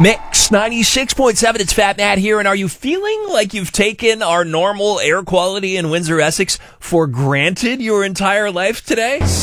Mix 96.7, it's Fat Matt here, and are you feeling like you've taken our normal air quality in Windsor, Essex for granted your entire life today?